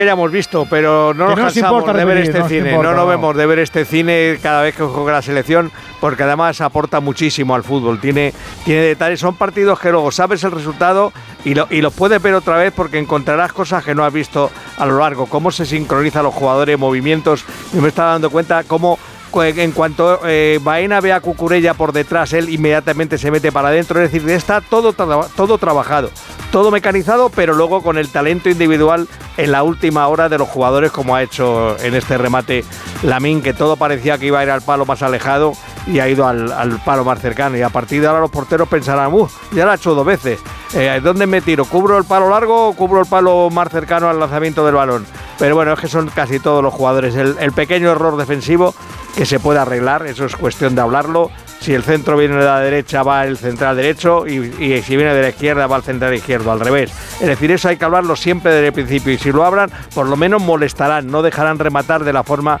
Ya hemos visto, pero no nos cansamos de ver este cine. No vemos de ver este cine cada vez que juega la selección, porque además aporta muchísimo al fútbol. Tiene detalles, son partidos que luego sabes el resultado y los puedes ver otra vez porque encontrarás cosas que no has visto a lo largo. Cómo se sincronizan los jugadores, movimientos. Yo me estaba dando cuenta cómo en cuanto Baena ve a Cucurella por detrás, él inmediatamente se mete para adentro. Es decir, está todo trabajado, todo mecanizado, pero luego con el talento individual en la última hora de los jugadores, como ha hecho en este remate Lamine, que todo parecía que iba a ir al palo más alejado y ha ido al palo más cercano. Y a partir de ahora los porteros pensarán, ya lo ha hecho 2 veces. ¿Dónde me tiro? ¿Cubro el palo largo o cubro el palo más cercano al lanzamiento del balón? Pero bueno, es que son casi todos los jugadores. El pequeño error defensivo que se puede arreglar, eso es cuestión de hablarlo. Si el centro viene de la derecha, va el central derecho, y si viene de la izquierda, va el central izquierdo, al revés. Es decir, eso hay que hablarlo siempre desde el principio, y si lo hablan, por lo menos molestarán, no dejarán rematar de la forma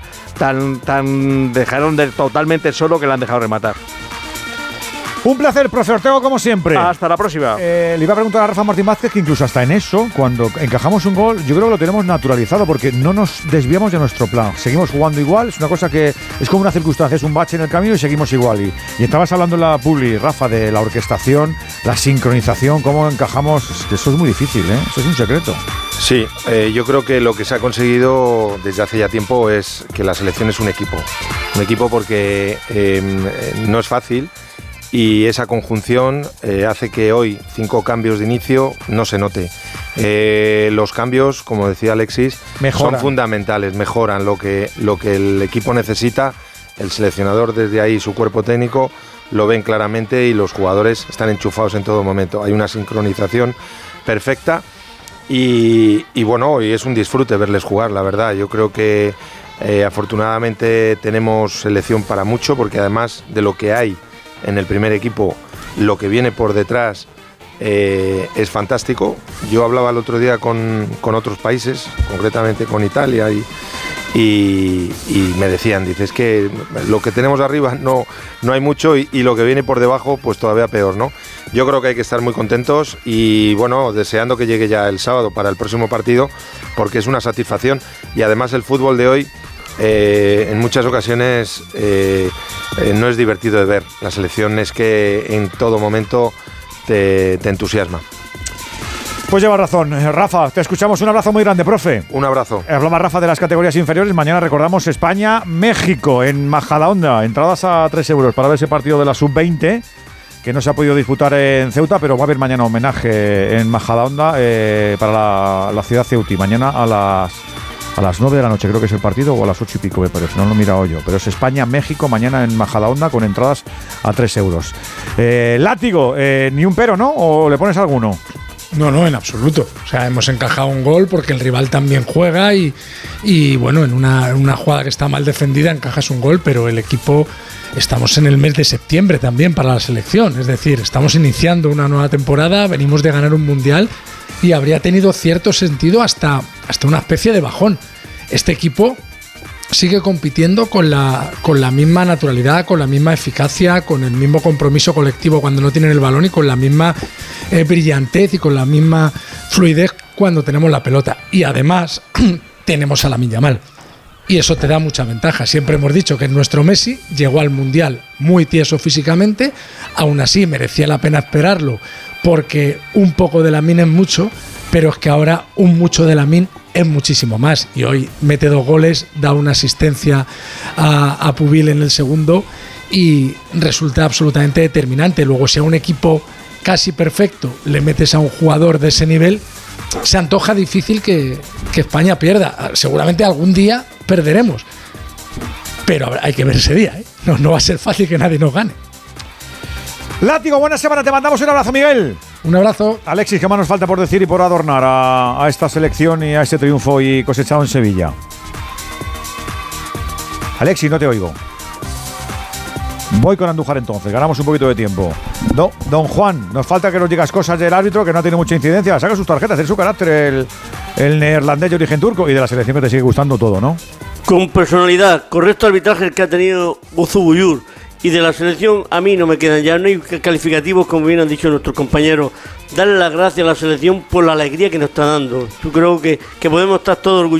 dejaron totalmente solo que le han dejado rematar. Un placer, profe Ortego, como siempre. Hasta la próxima. Le iba a preguntar a Rafa Martín Vázquez que incluso hasta en eso, cuando encajamos un gol, yo creo que lo tenemos naturalizado porque no nos desviamos de nuestro plan. Seguimos jugando igual, es una cosa que es como una circunstancia, es un bache en el camino y seguimos igual. Y estabas hablando en la publi, Rafa, de la orquestación, la sincronización, cómo encajamos. Es que eso es muy difícil, ¿eh? Eso es un secreto. Sí, yo creo que lo que se ha conseguido desde hace ya tiempo es que la selección es un equipo. Un equipo porque no es fácil. Y esa conjunción hace que hoy 5 cambios de inicio no se note. Los cambios, como decía Alexis, son fundamentales, mejoran lo que el equipo necesita. El seleccionador desde ahí, su cuerpo técnico, lo ven claramente y los jugadores están enchufados en todo momento. Hay una sincronización perfecta y bueno, hoy es un disfrute verles jugar, la verdad. Yo creo que afortunadamente tenemos selección para mucho, porque además de lo que hay en el primer equipo, lo que viene por detrás es fantástico. Yo hablaba el otro día con otros países, concretamente con Italia, y me decían, dices que lo que tenemos arriba no hay mucho y lo que viene por debajo pues todavía peor, ¿no? Yo creo que hay que estar muy contentos y bueno, deseando que llegue ya el sábado para el próximo partido, porque es una satisfacción y además el fútbol de hoy en muchas ocasiones no es divertido de ver. La selección es que en todo momento te entusiasma. Pues lleva razón, Rafa, te escuchamos. Un abrazo muy grande, profe. Un abrazo. Hablaba Rafa de las categorías inferiores. Mañana recordamos España-México en Majadahonda. Entradas a 3 euros para ver ese partido de la Sub-20 que no se ha podido disputar en Ceuta, pero va a haber mañana homenaje en Majadahonda para la ciudad ceutí. Mañana a las 9 de la noche creo que es el partido, o a las 8 y pico me parece, no lo he mirado yo, pero es España-México mañana en Majadahonda con entradas a 3 euros. Látigo, ni un pero, ¿no? ¿O le pones alguno? No, en absoluto. O sea, hemos encajado un gol porque el rival también juega y bueno, en una jugada que está mal defendida encajas un gol, pero el equipo, estamos en el mes de septiembre también para la selección, es decir, estamos iniciando una nueva temporada, venimos de ganar un mundial y habría tenido cierto sentido hasta una especie de bajón. Este equipo sigue compitiendo con la misma naturalidad, con la misma eficacia, con el mismo compromiso colectivo cuando no tienen el balón y con la misma brillantez y con la misma fluidez cuando tenemos la pelota. Y además tenemos a Lamine Yamal. Y eso te da mucha ventaja. Siempre hemos dicho que nuestro Messi llegó al Mundial muy tieso físicamente, aún así merecía la pena esperarlo, porque un poco de Lamine es mucho, pero es que ahora un mucho de Lamine es muchísimo más. Y hoy mete 2 goles, da una asistencia a Pubil en el segundo y resulta absolutamente determinante. Luego, si a un equipo casi perfecto le metes a un jugador de ese nivel, se antoja difícil que España pierda. Seguramente algún día perderemos, pero hay que ver ese día, ¿eh? No va a ser fácil que nadie nos gane. Látigo, buena semana, te mandamos un abrazo, Miguel. Un abrazo. Alexis, ¿qué más nos falta por decir y por adornar a esta selección y a este triunfo y cosechado en Sevilla? Alexis, no te oigo. Voy con Andújar entonces, ganamos un poquito de tiempo. Don Juan, nos falta que nos digas cosas del árbitro que no tiene mucha incidencia. Saca sus tarjetas, es su carácter el neerlandés de origen turco y de la selección que te sigue gustando todo, ¿no? Con personalidad, correcto arbitraje el que ha tenido Bozú Buyur Y de la selección a mí no me quedan ya, no hay calificativos, como bien han dicho nuestros compañeros. Darle las gracias a la selección por la alegría que nos está dando. Yo creo que podemos estar todos orgullosos